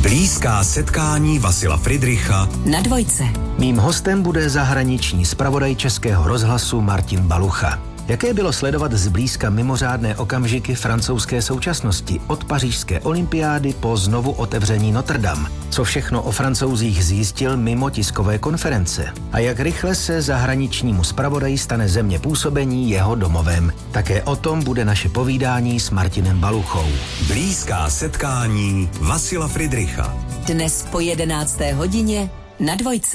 Blízká setkání Vasila Fridricha na Dvojce. Mým hostem bude zahraniční zpravodaj Českého rozhlasu Martin Balucha. Jaké bylo sledovat zblízka mimořádné okamžiky francouzské současnosti od pařížské olympiády po znovu otevření Notre Dame? Co všechno o Francouzích zjistil mimo tiskové konference? A jak rychle se zahraničnímu zpravodaji stane země působení jeho domovem? Také o tom bude naše povídání s Martinem Baluchou. Blízká setkání Vasila Fridricha. Dnes po 11. hodině na Dvojce.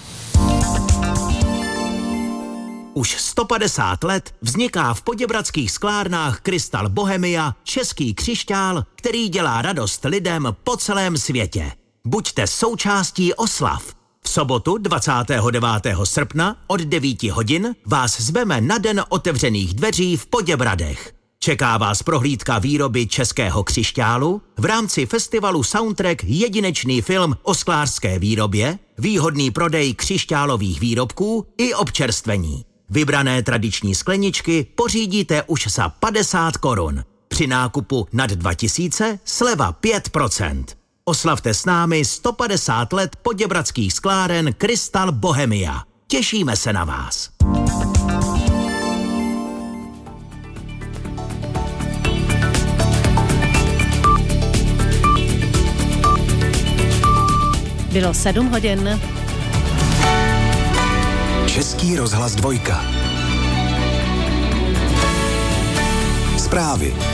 Už 150 let vzniká v poděbradských sklárnách Krystal Bohemia český křišťál, který dělá radost lidem po celém světě. Buďte součástí oslav. V sobotu 29. srpna od 9 hodin vás zveme na den otevřených dveří v Poděbradech. Čeká vás prohlídka výroby českého křišťálu, v rámci festivalu Soundtrack jedinečný film o sklářské výrobě, výhodný prodej křišťálových výrobků i občerstvení. Vybrané tradiční skleničky pořídíte už za 50 korun. Při nákupu nad 2000 sleva 5%. Oslavte s námi 150 let poděbradských skláren Krystal Bohemia. Těšíme se na vás. Bylo 7 hodin. Český rozhlas Dvojka. Zprávy.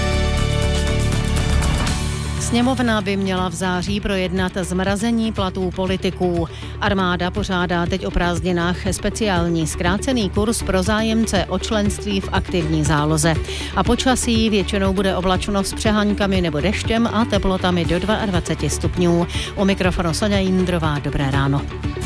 Sněmovna by měla v září projednat zmrazení platů politiků. Armáda pořádá teď o prázdninách speciální zkrácený kurz pro zájemce o členství v aktivní záloze. A počasí většinou bude oblačno s přeháňkami nebo deštěm a teplotami do 22 stupňů. U mikrofonu Soňa Jindrová, dobré ráno.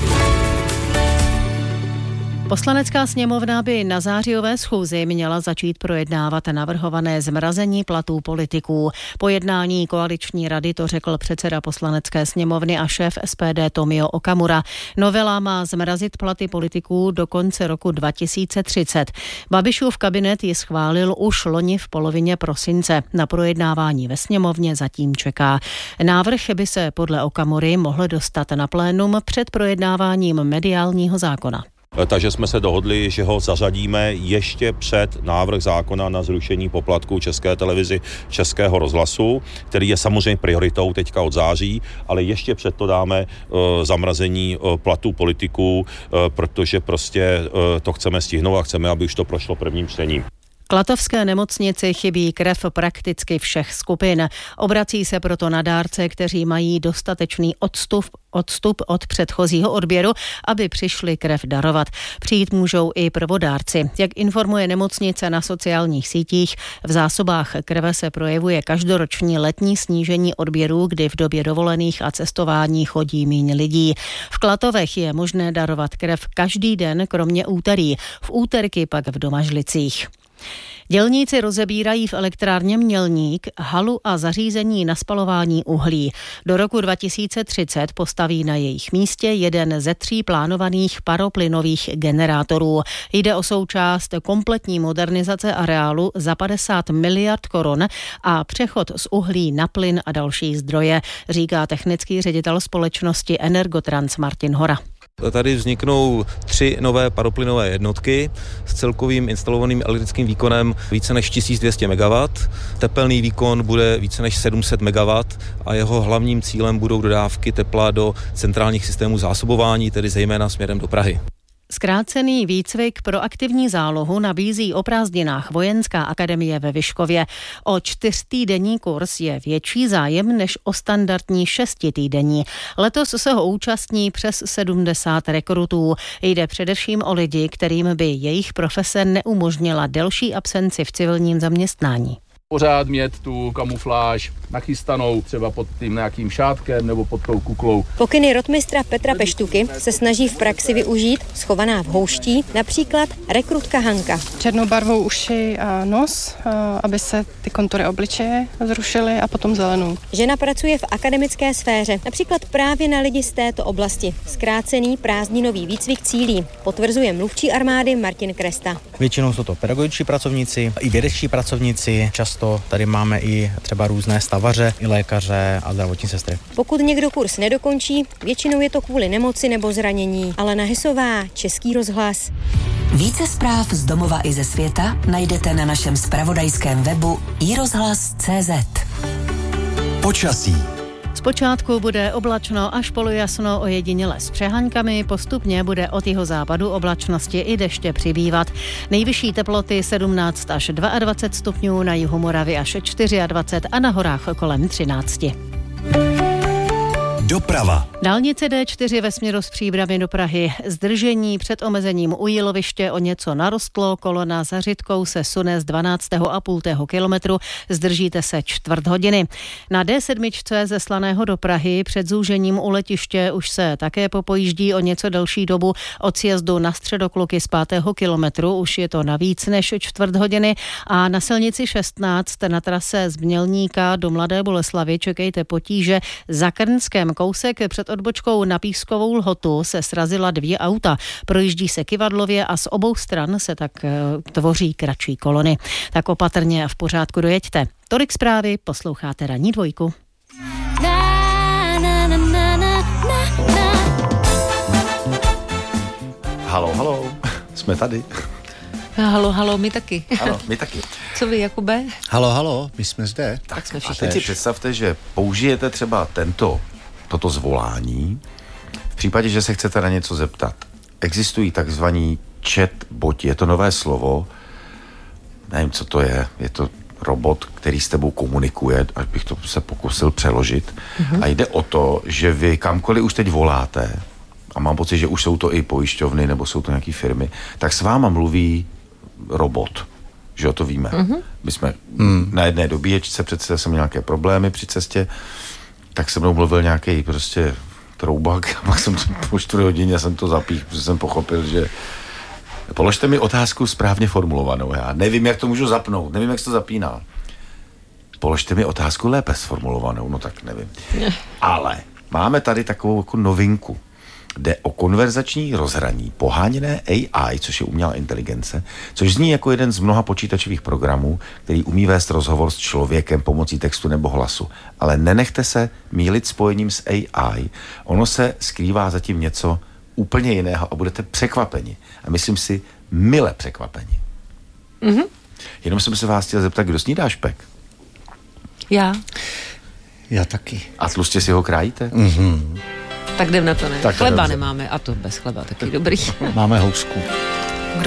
Poslanecká sněmovna by na zářijové schůzi měla začít projednávat navrhované zmrazení platů politiků. Po jednání koaliční rady to řekl předseda poslanecké sněmovny a šéf SPD Tomio Okamura. Novela má zmrazit platy politiků do konce roku 2030. Babišův kabinet ji schválil už loni v polovině prosince. Na projednávání ve sněmovně zatím čeká. Návrh by se podle Okamury mohl dostat na plénum před projednáváním mediálního zákona. Takže jsme se dohodli, že ho zařadíme ještě před návrh zákona na zrušení poplatků České televizi, Českého rozhlasu, který je samozřejmě prioritou teďka od září, ale ještě před to dáme zamrazení platů politiků, protože prostě to chceme stihnout a chceme, aby už to prošlo prvním čtením. Klatovské nemocnici chybí krev prakticky všech skupin. Obrací se proto na dárce, kteří mají dostatečný odstup od předchozího odběru, aby přišli krev darovat. Přijít můžou i prvodárci. Jak informuje nemocnice na sociálních sítích, v zásobách krve se projevuje každoroční letní snížení odběrů, kdy v době dovolených a cestování chodí míň lidí. V Klatovech je možné darovat krev každý den, kromě úterý. V úterky pak v Domažlicích. Dělníci rozebírají v elektrárně Mělník halu a zařízení na spalování uhlí. Do roku 2030 postaví na jejich místě jeden ze 3 plánovaných paroplynových generátorů. Jde o součást kompletní modernizace areálu za 50 miliard korun a přechod z uhlí na plyn a další zdroje, říká technický ředitel společnosti Energotrans Martin Hora. Tady vzniknou 3 nové paroplynové jednotky s celkovým instalovaným elektrickým výkonem více než 1200 MW. Tepelný výkon bude více než 700 MW a jeho hlavním cílem budou dodávky tepla do centrálních systémů zásobování, tedy zejména směrem do Prahy. Zkrácený výcvik pro aktivní zálohu nabízí o prázdninách Vojenská akademie ve Vyškově. O 4týdenní kurz je větší zájem než o standardní 6týdenní. Letos se ho účastní přes 70 rekrutů. Jde především o lidi, kterým by jejich profese neumožnila delší absenci v civilním zaměstnání. Pořád mít tu kamufláž nachystanou třeba pod tím nějakým šátkem nebo pod tou kuklou. Pokyny rotmistra Petra Peštuky se snaží v praxi využít schovaná v houští, například rekrutka Hanka. Černou barvou uši a nos, aby se ty kontury obličeje zrušily, a potom zelenou. Žena pracuje v akademické sféře, například právě na lidi z této oblasti. Zkrácený prázdninový výcvik cílí, potvrzuje mluvčí armády Martin Kresta. Většinou jsou to pedagogičtí pracovníci i vědečtí pracovníci, často proto tady máme i třeba různé stavaře, i lékaře a zdravotní sestry. Pokud někdo kurz nedokončí, většinou je to kvůli nemoci nebo zranění. Alena Hysová, Český rozhlas. Více zpráv z domova i ze světa najdete na našem zpravodajském webu iRozhlas.cz. Počasí. Zpočátku bude oblačno až polojasno, ojediněle s přeháňkami, postupně bude od jihozápadu oblačnosti i deště přibývat. Nejvyšší teploty 17 až 22 stupňů, na jihu Moravy až 24 a na horách kolem 13. Doprava. Dálnice D4 ve směru z Příbrami do Prahy. Zdržení před omezením u Jíloviště o něco narostlo, kolona za Řitkou se sune z 12,5 kilometru, zdržíte se čtvrt hodiny. Na D7 ze Slaného do Prahy před zúžením u letiště už se také popojíždí o něco delší dobu. Od sjezdu na Středokluky z 5. kilometru už je to na víc než čtvrt hodiny a na silnici 16 na trase z Mělníka do Mladé Boleslavi čekejte potíže. Za Krnském kousek před odbočkou na Pískovou Lhotu se srazila 2 auta. Projíždí se kyvadlově a z obou stran se tak tvoří kratší kolony. Tak opatrně a v pořádku dojeďte. Tolik zprávy, posloucháte Ranní dvojku. Halo, jsme tady. Halo, my taky. Ano, my taky. Co vy, Jakube? Halo, my jsme zde. Tak jsme všichni. A teď si představte, že použijete třeba toto zvolání v případě, že se chcete na něco zeptat. Existují takzvaní chatboti, je to nové slovo, nevím, co to je to robot, který s tebou komunikuje, až bych to se pokusil přeložit. A jde o to, že vy kamkoliv už teď voláte, a mám pocit, že už jsou to i pojišťovny, nebo jsou to nějaké firmy, tak s váma mluví robot. Že jo, to víme. My jsme na jedné dobíječce, přece jsem měl nějaké problémy při cestě, tak se mnou mluvil nějaký prostě troubak a pak jsem po 4 hodině jsem to zapích, protože jsem pochopil, že položte mi otázku správně formulovanou. Já nevím, jak to můžu zapnout, nevím, jak se to zapíná. Položte mi otázku lépe sformulovanou, no tak nevím. Ale máme tady takovou jako novinku. Jde o konverzační rozhraní poháněné AI, což je umělá inteligence, což zní jako jeden z mnoha počítačových programů, který umí vést rozhovor s člověkem pomocí textu nebo hlasu. Ale nenechte se mýlit spojením s AI. Ono se skrývá zatím něco úplně jiného a budete překvapeni. A myslím si, mile překvapeni. Jenom jsem se vás chtěl zeptat, kdo snídá špek? Já taky. A tlustě si ho krájíte? Tak jdem na to, ne? Tak chleba nemáme a to bez chleba taky dobrý. Máme housku.